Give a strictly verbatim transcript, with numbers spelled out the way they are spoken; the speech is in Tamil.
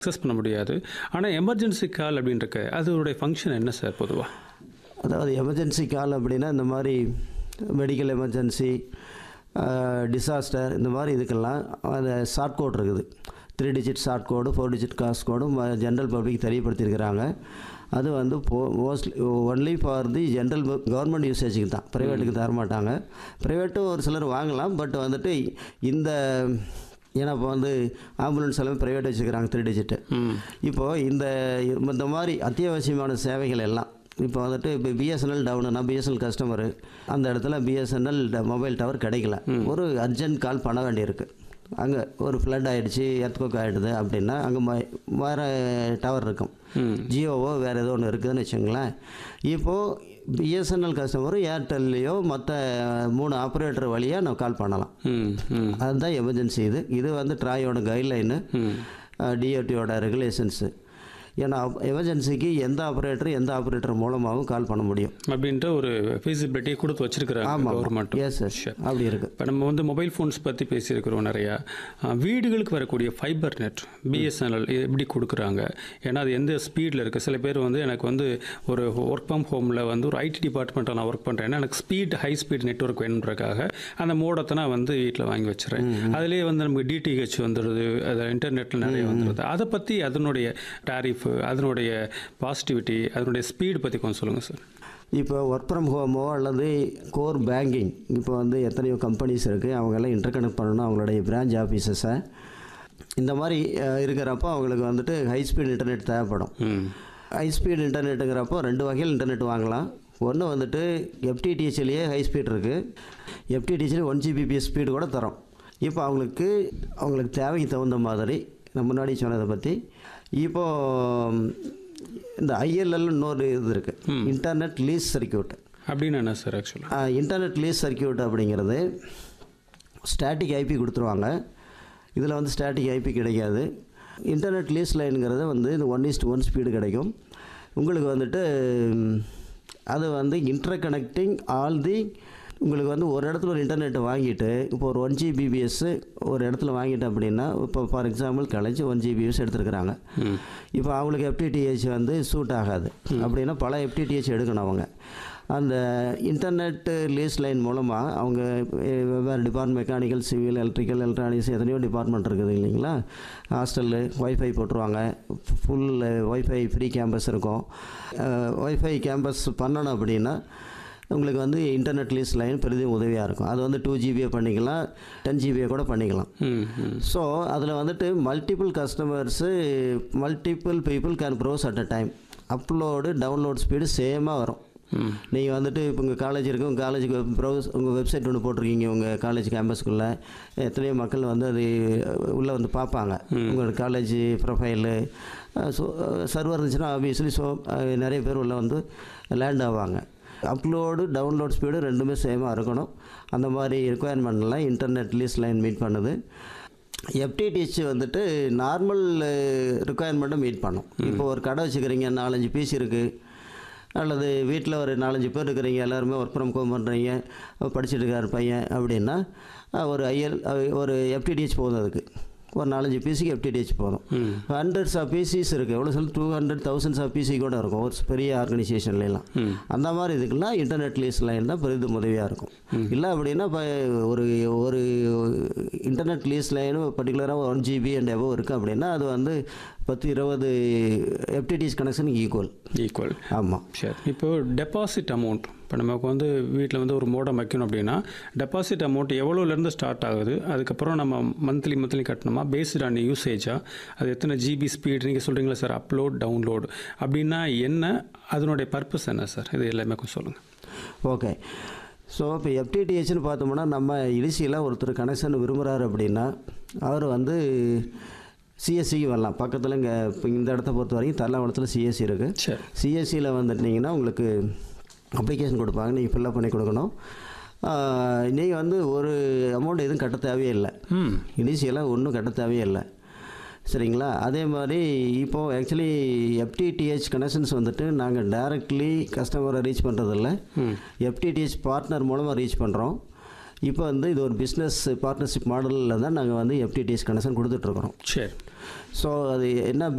அக்சஸ் பண்ண முடியாது. ஆனால் எமர்ஜென்சி கால் அப்படின்றக்க அதோடைய ஃபங்க்ஷன் என்ன சார் பொதுவாக? அதாவது எமர்ஜென்சி கால் அப்படின்னா இந்த மாதிரி மெடிக்கல் எமர்ஜென்சி, டிசாஸ்டர், இந்த மாதிரி இதுக்கெல்லாம் அந்த ஷார்ட் கோட் இருக்குது. த்ரீ டிஜிட் ஷார்ட் கோடு, ஃபோர் டிஜிட் காஸ் கோடும் ஜென்ரல் பப்ளிக் தெரியப்படுத்தியிருக்கிறாங்க. அது வந்து போ mostly only for the general government யூசேஜுக்கு தான், ப்ரைவேட்டுக்கு தர மாட்டாங்க. ப்ரைவேட்டும் ஒரு சிலர் வாங்கலாம். பட் வந்துட்டு இந்த ஏன்னா இப்போ வந்து ஆம்புலன்ஸ் எல்லாமே ப்ரைவேட் வச்சுருக்கிறாங்க த்ரீ டிஜிட்டு. இப்போது இந்த இந்த மாதிரி அத்தியாவசியமான சேவைகள் எல்லாம் இப்போ வந்துட்டு இப்போ பிஎஸ்என்எல் டவுனுனா பிஎஸ்என்எல் கஸ்டமரு அந்த இடத்துல பிஎஸ்என்எல் மொபைல் டவர் கிடைக்கல, ஒரு அர்ஜென்ட் கால் பண்ண வேண்டியிருக்கு. அங்கே ஒரு ஃப்ளட் ஆகிடுச்சு, எர்த்குவேக் ஆகிடுது அப்படின்னா அங்கே ம வேறு டவர் இருக்கும், ஜியோவோ வேறு ஏதோ ஒன்று இருக்குதுன்னு வச்சுங்களேன். இப்போது பிஎஸ்என்எல் கஸ்டமரும் ஏர்டெல்லையோ மற்ற மூணு ஆப்ரேட்டர் வழியாக நம்ம கால் பண்ணலாம். அதுதான் எமர்ஜென்சி. இது இது வந்து ட்ராயோட கைட்லைனு, டிஓடியோட ரெகுலேஷன்ஸு. ஏன்னா எமர்ஜென்சிக்கு எந்த ஆப்ரேட்டர் எந்த ஆப்ரேட்டர் மூலமாகவும் கால் பண்ண முடியும் அப்படின்ற ஒரு ஃபீஸிபிலிட்டியை கொடுத்து வச்சுருக்கிறாங்க கவர்மெண்ட். எஸ் சார், அப்படி இருக்குது. இப்போ நம்ம வந்து மொபைல் ஃபோன்ஸ் பற்றி பேசியிருக்கிறோம் நிறையா. வீடுகளுக்கு வரக்கூடிய ஃபைபர் நெட் பிஎஸ்என்எல் எப்படி கொடுக்குறாங்க? ஏன்னா அது எந்த ஸ்பீடில் இருக்குது? சில பேர் வந்து எனக்கு வந்து ஒரு ஒர்க் ஃப்ரம் ஹோமில் வந்து ஒரு ஐடி டிபார்ட்மெண்ட்டில் நான் ஒர்க் பண்ணுறேன்னா எனக்கு ஸ்பீட் ஹை ஸ்பீட் நெட்ஒர்க் வேணுன்றக்காக அந்த மோடத்தை நான் வந்து வீட்டில் வாங்கி வச்சுறேன். அதிலே வந்து நமக்கு டிடிஹெச் வந்துடுது, அது இன்டர்நெட்டில் நிறைய வந்துடுது. அதை பற்றி அதனுடைய டாரிஃப், அதனுடைய பாசிட்டிவிட்டி, அதனுடைய ஸ்பீடு பற்றி கொஞ்சம் சொல்லுங்கள் சார். இப்போ ஒர்க் ஃப்ரம் ஹோமோ அல்லது கோர் பேங்கிங், இப்போ வந்து எத்தனையோ கம்பெனிஸ் இருக்குது, அவங்கெல்லாம் இன்டர் கனெக்ட் பண்ணணும் அவங்களுடைய பிரான்ச் ஆஃபீஸஸை. இந்த மாதிரி இருக்கிறப்போ அவங்களுக்கு வந்துட்டு ஹை ஸ்பீட் இன்டர்நெட் தேவைப்படும். ஹை ஸ்பீட் இன்டர்நெட்டுங்கிறப்போ ரெண்டு வகையில் இன்டர்நெட் வாங்கலாம். ஒன்று வந்துட்டு எஃப்டிடிஹெச்லேயே ஹை ஸ்பீட் இருக்குது, எஃப்டிடிஹெச்லேயே ஒன் ஜிபிபிஎஸ் ஸ்பீடு கூட தரோம். இப்போ அவங்களுக்கு அவங்களுக்கு தேவைக்கு தகுந்த மாதிரி நான் முன்னாடி சொன்னதை பற்றி இப்போது இந்த ஐஎல்எல் இன்னொரு இது இருக்குது, இன்டர்நெட் லீஸ் சர்க்கியூட். அப்படின்னு என்ன சார் ஆக்சுவலாக? இன்டர்நெட் லீஸ் சர்க்கியூட் அப்படிங்கிறது ஸ்டாட்டிக் ஐபி கொடுத்துருவாங்க. இதில் வந்து ஸ்டாட்டிக் ஐபி கிடைக்காது. இன்டர்நெட் லீஸ் லைனுங்கிறது வந்து இந்த ஒன் இஸ்ட் ஒன் ஸ்பீடு கிடைக்கும் உங்களுக்கு. வந்துட்டு அது வந்து இன்டர் கனெக்டிங் ஆல் தி உங்களுக்கு வந்து ஒரு இடத்துல ஒரு இன்டர்நெட்டை வாங்கிட்டு இப்போ ஒரு ஒன் ஜிபிபிஎஸ் ஒரு இடத்துல வாங்கிட்டேன் அப்படின்னா, இப்போ ஃபார் எக்ஸாம்பிள் கலைச்சி ஒன் ஜிபிஎஸ் எடுத்துருக்குறாங்க. இப்போ அவங்களுக்கு எஃப்டிடிஹெச் வந்து சூட் ஆகாது அப்படின்னா பல எஃப்டிடிஹெச் எடுக்கணும். அவங்க அந்த இன்டர்நெட்டு லீஸ் லைன் மூலமாக அவங்க வெவ்வேறு department, mechanical, civil, electrical, electronics எத்தனையோ டிபார்ட்மெண்ட் இருக்குது இல்லைங்களா. ஹாஸ்டல்லு ஒய்ஃபை போட்டுருவாங்க, ஃபுல் ஒய்ஃபை ஃப்ரீ கேம்பஸ் இருக்கும். ஒய்ஃபை கேம்பஸ் பண்ணணும் அப்படின்னா உங்களுக்கு வந்து இன்டர்நெட் லீஸ் லைன் பெரிதும் உதவியாக இருக்கும். அது வந்து டூ ஜிபியை பண்ணிக்கலாம், டென் ஜிபியை கூட பண்ணிக்கலாம். ஸோ அதில் வந்துட்டு multiple customers, multiple people can browse at a time. Upload download speed சேமாக வரும். நீங்கள் வந்துட்டு இப்போ உங்கள் காலேஜ் இருக்குது, உங்கள் காலேஜுக்கு ப்ரௌஸ் உங்கள் வெப்சைட் ஒன்று போட்டிருக்கீங்க உங்கள் காலேஜ் கேம்பஸ்க்குள்ளே, எத்தனையோ மக்கள் வந்து அது உள்ளே வந்து பார்ப்பாங்க உங்களோட காலேஜ் ப்ரொஃபைலு. ஸோ சர்வர் இருந்துச்சுன்னா ஆப்வியஸ்லி ஸோ நிறைய பேர் உள்ளே வந்து லேண்ட் ஆவாங்க. அப்லோடு டவுன்லோட் ஸ்பீடு ரெண்டுமே சேமாக இருக்கணும். அந்த மாதிரி ரிக்குவயர்மெண்ட்லாம் இன்டர்நெட் லீஸ் லைன் மீட் பண்ணுது. எஃப்டிடிஹெச் வந்துட்டு நார்மல் ரிக்குவயர்மெண்ட்டை மீட் பண்ணும். இப்போ ஒரு கடை வச்சுக்கிறீங்க, நாலஞ்சு பீஸ் இருக்குது, அல்லது வீட்டில் ஒரு நாலஞ்சு பேர் இருக்கிறீங்க, எல்லாருமே ஒர்க் ஃப்ரம் ஹோம் பண்ணுறீங்க, படிச்சுட்டு இருக்கார் பையன் அப்படின்னா ஒரு ஐஎல் ஒரு எஃப்டிடிஹெச் போதும். அதுக்கு ஒரு நாலஞ்சு பிசிக்கு எஃப்டிடிஹெச் போதும். ஹண்ட்ரட்ஸ் ஆஃப் பிசிஸ் இருக்குது, எவ்வளோ சொல்ல two hundred thousands of PC கூட இருக்கும் ஒரு பெரிய ஆர்கனைசேஷன்லாம். அந்த மாதிரி இதுக்கெல்லாம் இன்டர்நெட் லீஸ் லைன் தான் பெரிதும் உதவியாக இருக்கும். இல்லை அப்படின்னா இப்போ ஒரு ஒரு இன்டர்நெட் லீஸ் லைனு பர்டிகுலராக ஒன் ஜிபி அண்ட் எபோவ் இருக்குது அப்படின்னா அது வந்து பத்து இருபது எஃப்டிடிஹெச் கனெக்ஷனுக்கு ஈக்குவல் ஈக்குவல் ஆமாம். சரி, இப்போது டெபாசிட் அமௌண்ட், இப்போ நமக்கு வந்து வீட்டில் வந்து ஒரு மோடம் வைக்கணும் அப்படின்னா டெபாசிட் அமௌண்ட் எவ்வளோலேருந்து ஸ்டார்ட் ஆகுது? அதுக்கப்புறம் நம்ம மந்த்லி மந்த்லி கட்டணுமா? Based on யூசேஜா? அது எத்தனை ஜிபி ஸ்பீட் நீங்கள் சொல்கிறீங்களா சார்? அப்லோட் டவுன்லோடு அப்படின்னா என்ன? அதனுடைய பர்பஸ் என்ன சார்? இது எல்லாமே கொஞ்சம் சொல்லுங்கள். ஓகே. ஸோ இப்போ எஃப்டிடிஹெச்னு பார்த்தோம்னா நம்ம இடிசியில் ஒருத்தர் கனெக்ஷன் விரும்புகிறாரு அப்படின்னா அவர் வந்து சிஎஸ்சிக்கு வரலாம். பக்கத்தில் இங்கே இப்போ இந்த இடத்த பொறுத்த வரைக்கும் தரலாவளத்தில் சிஎஸ்சி இருக்குது. சிஎஸ்சியில் வந்துட்டிங்கன்னா உங்களுக்கு அப்ளிகேஷன் கொடுப்பாங்க, நீங்கள் ஃபில்லப் பண்ணி கொடுக்கணும். நீங்கள் வந்து ஒரு அமௌண்ட் எதுவும் கட்ட தேவையே இல்லை, இனிஷியலாக ஒன்றும் கட்ட தேவையே இல்லை. சரிங்களா? அதே மாதிரி இப்போது ஆக்சுவலி எஃப்டிடிஹெச் கனெக்ஷன்ஸ் வந்துட்டு நாங்கள் டைரக்ட்லி கஸ்டமரை ரீச் பண்ணுறதில்ல, எஃப்டிடிஹெச் பார்ட்னர் மூலமாக ரீச் பண்ணுறோம். இப்போ வந்து இது ஒரு பிஸ்னஸ் பார்ட்னர்ஷிப் மாடலில் தான் நாங்கள் வந்து எஃப்டிடிஎஸ் கனெக்ஷன் கொடுத்துட்ருக்குறோம். சரி. ஸோ அது என்ன